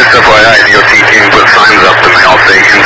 FYI, DOT team put signs up in the all stations